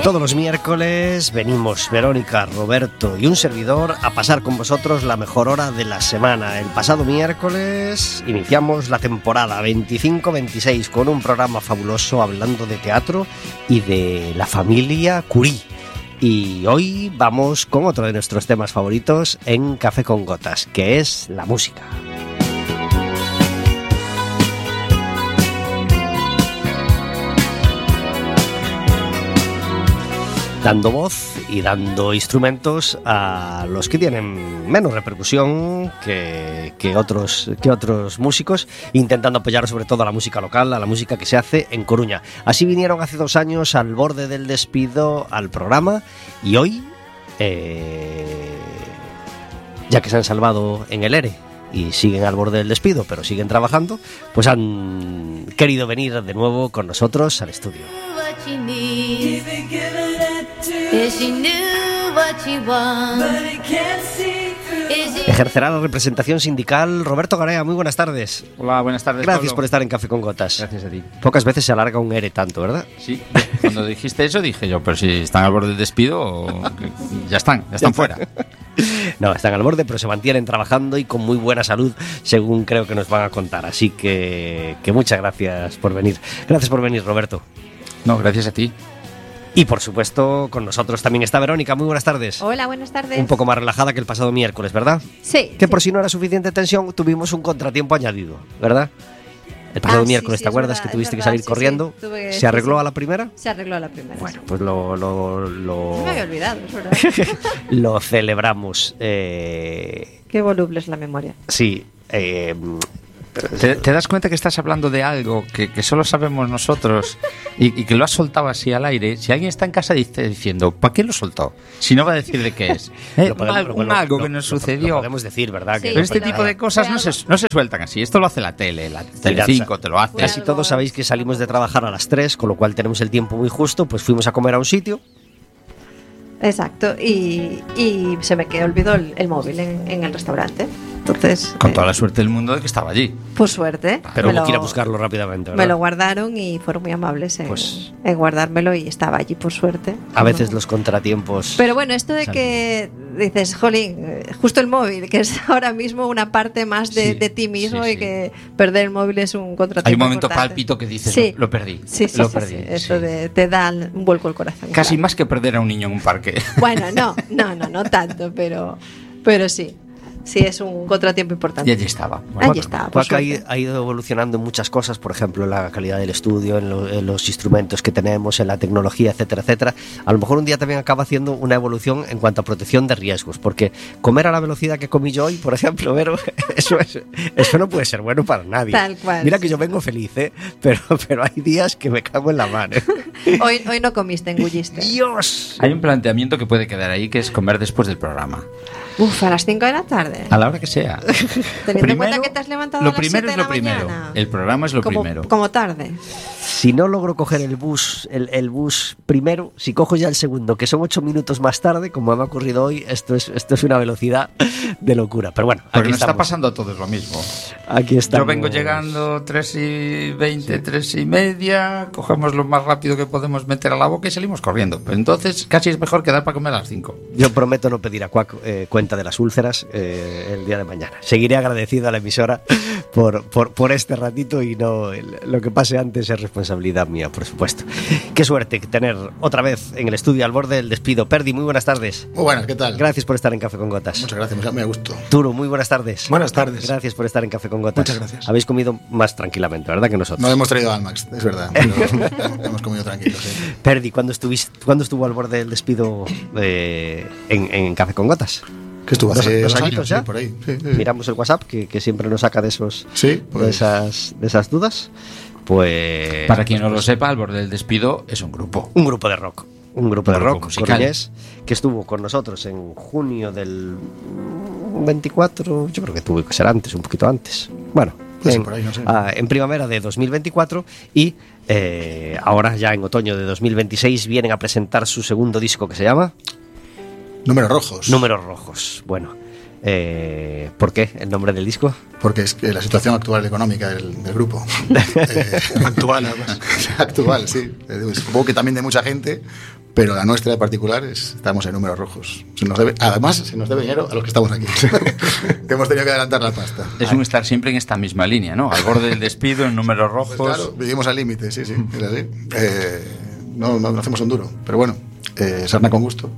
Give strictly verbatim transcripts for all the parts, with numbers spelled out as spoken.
Todos los miércoles venimos Verónica, Roberto y un servidor a pasar con vosotros la mejor hora de la semana. El pasado miércoles iniciamos la temporada veinticinco veintiséis con un programa fabuloso hablando de teatro y de la familia Curie. Y hoy vamos con otro de nuestros temas favoritos en Café con Gotas, que es la música. Dando voz y dando instrumentos a los que tienen menos repercusión que, que, otros, que otros músicos, intentando apoyar sobre todo a la música local, a la música que se hace en Coruña. Así vinieron hace dos años al borde del despido al programa y hoy, eh, ya que se han salvado en el ERE y siguen al borde del despido, pero siguen trabajando, pues han querido venir de nuevo con nosotros al estudio. Ejercerá la representación sindical Roberto Garea. Muy buenas tardes. Hola, buenas tardes, Gracias Pablo. por estar en Café con Gotas. Gracias a ti. Pocas veces se alarga un ERE tanto, ¿verdad? Sí, cuando dijiste eso dije yo, pero si están al borde del despido, ya están, ya están fuera. No, están al borde, pero se mantienen trabajando y con muy buena salud, según creo que nos van a contar. Así que, que muchas gracias por venir. Gracias por venir, Roberto. No, gracias a ti. Y por supuesto, con nosotros también está Verónica. Muy buenas tardes. Hola, buenas tardes. Un poco más relajada que el pasado miércoles, ¿verdad? Sí. Que sí. por si no era suficiente tensión, tuvimos un contratiempo añadido, ¿verdad? El pasado Ah, sí, miércoles, sí, ¿te es acuerdas verdad, que es tuviste que verdad, salir sí, corriendo? sí, tuve que- ¿Se arregló sí, sí. a la primera? Se arregló a la primera. Bueno, sí. pues lo, lo, lo, Se me había olvidado, es verdad. lo celebramos. Eh, Qué voluble es la memoria. sí, eh, ¿Te, te das cuenta que estás hablando de algo que, que solo sabemos nosotros y, y que lo has soltado así al aire? Si alguien está en casa dice, diciendo, ¿para qué lo soltó? Si no va a decir de qué es. Eh, lo podemos- un, algo- lo- un algo lo- que nos lo- sucedió. Lo podemos decir, ¿verdad? Sí, Que Pero no este pero- tipo de cosas no se, no se sueltan así. Esto lo hace la tele, la Telecinco te lo hace. Casi todos sabéis que salimos de trabajar a las tres, con lo cual tenemos el tiempo muy justo, pues fuimos a comer a un sitio. Exacto. Y, y se me quedó olvidó el, el móvil en, en el restaurante. Entonces, Con eh, toda la suerte del mundo de que estaba allí. por suerte, Pero me hubo lo, que ir a buscarlo rápidamente, ¿verdad? me lo guardaron y fueron muy amables en, Pues- en guardármelo y estaba allí por suerte. A veces No. los contratiempos... Pero bueno, esto de Salen. que dices, jolín, eh, justo el móvil, que es ahora mismo una parte más de, Sí, de ti mismo sí, y sí. que perder el móvil es un contratiempo Hay un momento importante. pálpito que dices, Sí. lo, lo perdí. Sí, sí, lo sí, perdí. sí. Eso sí. de, te da un vuelco el corazón. Casi claro. más que perder a un niño en un parque. Bueno, no, no, no, no tanto, pero, pero sí. Sí, es un contratiempo importante. Y allí estaba. Allí estaba, por Cuac ha, suerte. ha ido evolucionando en muchas cosas, por ejemplo, en la calidad del estudio, en, lo- en los instrumentos que tenemos, en la tecnología, etcétera, etcétera. A lo mejor un día también acaba haciendo una evolución en cuanto a protección de riesgos, porque comer a la velocidad que comí yo hoy, por ejemplo, Vero, eso, es- eso no puede ser bueno para nadie. Tal cual, Mira sí. que yo vengo feliz, ¿eh? pero, pero hay días que me cago en la mano. Hoy, hoy no comiste, engulliste. ¡Dios! Hay un planteamiento que puede quedar ahí, que es comer después del programa. Uf, a las cinco de la tarde. A la hora que sea. Teniendo en cuenta que te has levantado lo a las primero siete es de lo la primero. mañana. El programa es lo como, primero. Como tarde. Si no logro coger el bus, el, el bus primero, si cojo ya el segundo, que son ocho minutos más tarde, como me ha ocurrido hoy, esto es, esto es una velocidad de locura. Pero bueno, Porque aquí nos está estamos. pasando a todos lo mismo. Aquí estamos. Yo vengo llegando tres y veinte, tres y media, cogemos lo más rápido que podemos meter a la boca y salimos corriendo. Pero entonces casi es mejor quedar para comer a las cinco. Yo prometo no pedir a Cuac eh, cuenta de las úlceras eh, el día de mañana. Seguiré agradecido a la emisora por, por, por este ratito y no el- lo que pase antes es responsabilidad mía, por supuesto. Qué suerte tener otra vez en el estudio al borde del despido. Perdi, muy buenas tardes. Muy buenas, ¿qué tal? Gracias por estar en Café con Gotas. Muchas gracias, me- me gustó. Turo, muy buenas tardes. Buenas tardes. Gracias por estar en Café con Gotas. Muchas gracias. Habéis comido más tranquilamente, ¿verdad? Que nosotros. No hemos traído Almax, es verdad. Pero hemos comido tranquilos. ¿Sí? Perdi, ¿cuándo, estuviste, ¿cuándo estuvo al borde del despido eh, en, en Café con Gotas? Que estuvo Dos- hace dos dos, añitos años, ya. sí, por ahí. Sí, sí. Miramos el WhatsApp, que, que siempre nos saca de esos Sí, pues. de, esas, de esas dudas. Pues. Para quien no lo sepa, al borde del despido es un grupo. Un grupo de rock. Un grupo de Un grupo rock musical. coruñés que estuvo con nosotros en junio del veinticuatro. Yo creo que tuvo que ser antes, un poquito antes. Bueno, Puede ser en, por ahí, no sé. ah, en primavera de dos mil veinticuatro y eh, ahora ya en otoño de dos mil veintiséis vienen a presentar su segundo disco que se llama Números rojos. Números Rojos. Bueno, eh, ¿por qué el nombre del disco? Porque es que la situación actual económica del, del grupo. eh, Actual, además. actual, sí. Eh, Supongo que también de mucha gente, pero la nuestra en particular es, estamos en números rojos. Se nos debe, además, se nos debe dinero a los que estamos aquí, que hemos tenido que adelantar la pasta. Es un estar siempre en esta misma línea, ¿no? Al borde del despido, en números rojos. Pues claro, vivimos al límite, sí, sí, es así. Eh, no, no, no hacemos un duro, pero bueno, eh, sarna con gusto.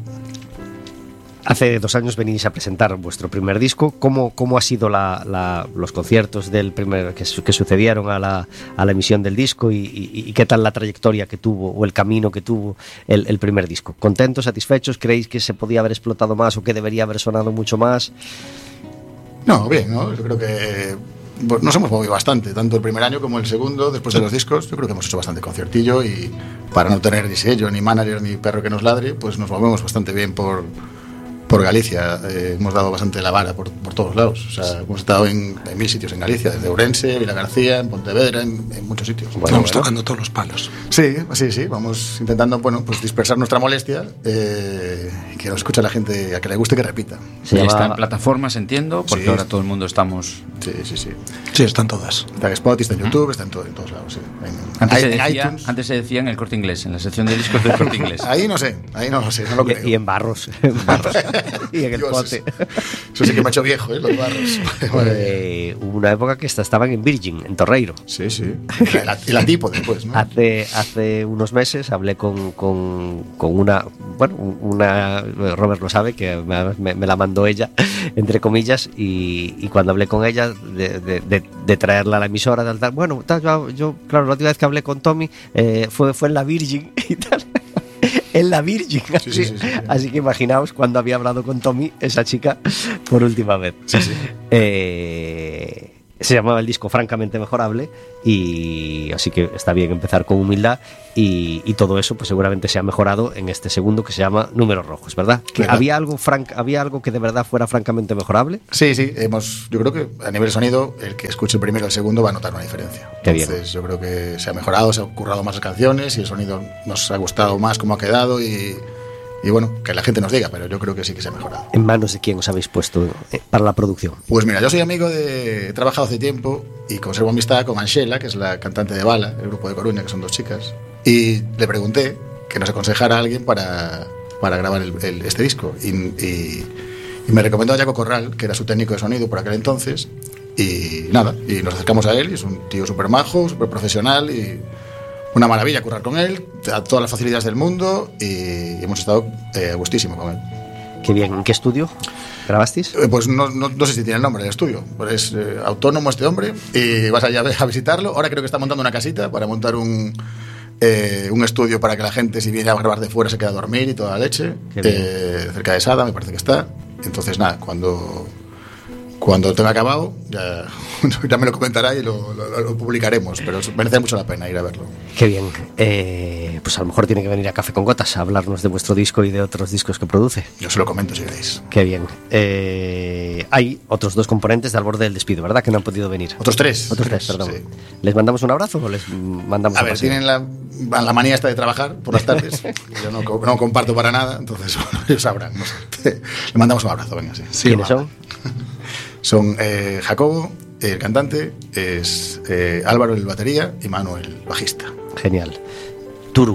Hace dos años venís a presentar vuestro primer disco. ¿Cómo, cómo ha sido la, la, los conciertos del primer que, que sucedieron a la, a la emisión del disco y, y, y qué tal la trayectoria que tuvo o el camino que tuvo el, el primer disco? ¿Contentos, satisfechos? ¿Creéis que se podía haber explotado más o que debería haber sonado mucho más? No, bien, ¿no? Yo creo que pues, nos hemos movido bastante, tanto el primer año como el segundo, después de los discos. Yo creo que hemos hecho bastante conciertillo y para no tener ni sello, ni manager, ni perro que nos ladre, pues nos movemos bastante bien por... por Galicia, eh, hemos dado bastante la vara por, por todos lados. O sea, hemos estado en, en mil sitios en Galicia, desde Ourense, Vila García, en Pontevedra, en, en muchos sitios. Bueno, Estamos bueno. tocando todos los palos. Sí, sí, sí. Vamos intentando, bueno, pues dispersar nuestra molestia eh, y que nos escuche la gente, a que le guste, que repita. Sí, llama... está en plataformas, entiendo, porque sí. ahora todo el mundo estamos... Sí, sí, sí. Sí, están todas. Está en Spotify, está en YouTube, está en, todo, en todos lados. Sí. En, antes, en, se decía, iTunes. antes se decía en el Corte Inglés, en la sección de discos del Corte Inglés. Ahí no sé, ahí no lo sé, no lo creo. Y, y en Barros. En Barros. Y en el Dios, pote. Eso sí que me ha hecho viejo, ¿eh? Los Barros. Eh, hubo una época que estaban en Virgin, en Torreiro. Sí, sí. Y la, y la tipo después, ¿no? Hace, hace unos meses hablé con, con, con una, bueno, una, Robert lo sabe, que me, me, me la mandó ella, entre comillas, y, y cuando hablé con ella de, de, de, de traerla a la emisora, tal, tal, bueno, tal, yo, yo, claro, la última vez que hablé con Tommy eh, fue, fue en la Virgin y tal. En la Virgin, así, sí, sí, sí, sí. así que imaginaos cuando había hablado con Tommy, esa chica, por última vez. Sí, sí. Eh, se llamaba el disco Francamente Mejorable, y así que está bien empezar con humildad, y, y todo eso pues seguramente se ha mejorado en este segundo que se llama Números Rojos, ¿verdad? Que había algo franc, había algo que de verdad fuera francamente mejorable. Sí, sí, hemos, yo creo que a nivel de sonido el que escuche el primero y el segundo va a notar una diferencia. Qué Entonces bien. Yo creo que se ha mejorado, se han currado más las canciones y el sonido nos ha gustado más cómo ha quedado y, y bueno, que la gente nos diga, pero yo creo que sí que se ha mejorado. ¿En manos de quién os habéis puesto eh, para la producción? Pues mira, yo soy amigo de... He trabajado hace tiempo y conservo amistad con Anxela, que es la cantante de Bala, el grupo de Coruña, que son dos chicas. Y le pregunté que nos aconsejara a alguien para, para grabar el, el, este disco. Y, y, y me recomendó a Jaco Corral, que era su técnico de sonido por aquel entonces. Y nada, y nos acercamos a él. Y es un tío súper majo, súper profesional y una maravilla currar con él, a todas las facilidades del mundo. Y hemos estado eh, gustísimo con él. Qué bien. ¿En qué estudio grabasteis? Eh, pues no, no, no sé si tiene el nombre del estudio, pero es eh, autónomo este hombre y vas allá a visitarlo. Ahora creo que está montando una casita para montar un, eh, un estudio para que la gente, si viene a grabar de fuera, se quede a dormir y toda la leche. Eh, cerca de Sada, me parece que está. Entonces, nada, cuando, cuando tenga acabado, ya, ya me lo comentará y lo, lo, lo publicaremos, pero merece mucho la pena ir a verlo. Qué bien. Eh, pues a lo mejor tiene que venir a Café con Gotas a hablarnos de vuestro disco y de otros discos que produce. Yo se lo comento si queréis. Qué bien. Eh, hay otros dos componentes de Al Borde del Despido, ¿verdad? Que no han podido venir. Otros tres. Otros tres, perdón. Sí. ¿Les mandamos un abrazo o les mandamos a un ver, paseo? tienen la, la manía esta de trabajar por las tardes. Yo no, no comparto para nada, entonces bueno, ellos sabrán. No sé. Le mandamos un abrazo, venga, sí. Sí, ¿Quiénes va. son? Son eh, Jacobo, el cantante, es eh, Álvaro, el batería, y Manu, el bajista. Genial. Turu,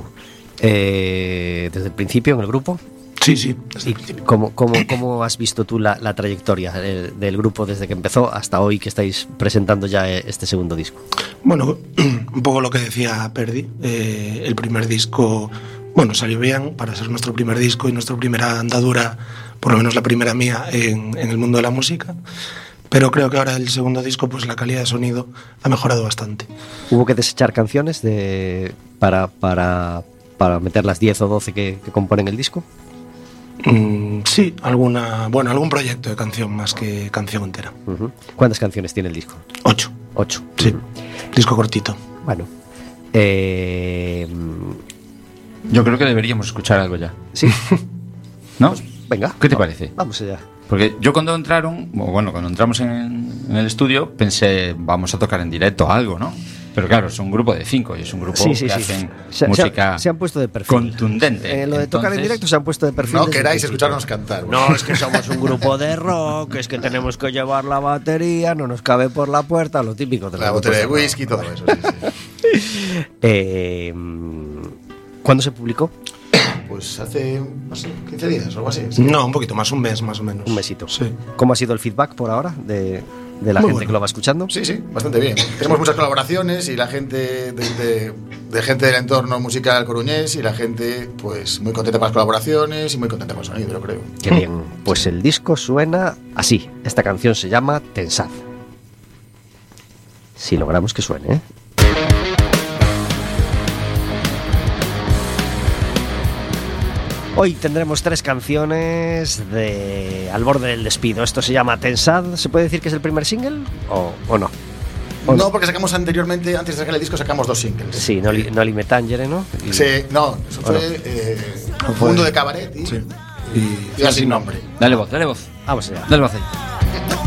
eh, desde el principio en el grupo. Sí, sí. ¿Y cómo, cómo, cómo has visto tú la, la trayectoria del, del grupo desde que empezó hasta hoy que estáis presentando ya este segundo disco? Bueno, un poco lo que decía Perdi. Eh, el primer disco, bueno, salió bien para ser nuestro primer disco y nuestra primera andadura, por lo menos la primera mía en, en el mundo de la música. Pero creo que ahora el segundo disco, pues la calidad de sonido ha mejorado bastante. ¿Hubo que desechar canciones de, para, para, para meter las diez o doce que, que componen el disco? Mm, sí, alguna, bueno, algún proyecto de canción más que canción entera. Uh-huh. ¿Cuántas canciones tiene el disco? Ocho. Ocho. Sí, Uh-huh. disco cortito. Bueno. Eh, Yo creo que deberíamos escuchar algo ya. sí. ¿No? Pues venga. ¿Qué te parece? Vamos allá. Porque yo cuando entraron, o bueno, cuando entramos en, en el estudio, pensé, vamos a tocar en directo algo, ¿no? Pero claro, es un grupo de cinco y es un grupo Sí, sí, que sí. hacen Se, música se, se han puesto de perfil. contundente. Eh, lo de tocar en Entonces, directo se han puesto de perfil. No desde queráis el principio. escucharnos cantar. No, es que somos un grupo de rock, es que tenemos que llevar la batería, no nos cabe por la puerta, lo típico de los La botella de grupos whisky, todo eso. Sí, sí. Eh, ¿Cuándo se publicó? Pues hace, no sé, quince días o algo así. ¿Sí? No, un poquito más, un mes más o menos. Un mesito. Sí. ¿Cómo ha sido el feedback por ahora de, de la Muy gente bueno. que lo va escuchando? Sí, sí, bastante bien. Tenemos muchas colaboraciones y la gente de, de, de gente del entorno musical coruñés y la gente pues muy contenta con las colaboraciones y muy contenta con el sonido, yo creo. Qué bien. Pues el disco suena así. Esta canción se llama Tensad. Si logramos que suene, ¿eh? Hoy tendremos tres canciones de Al borde del despido. Esto se llama Tensad. ¿Se puede decir que es el primer single o, o no? ¿O No, porque sacamos anteriormente, antes de sacar el disco, sacamos dos singles. Sí, no, li, no Lime Tangere, ¿no? Y- Sí, no, eso fue no? eh, Fue- Mundo de Cabaret y, Sí. y, y Sin Nombre. Dale voz, dale voz. Vamos allá. Dale voz ahí.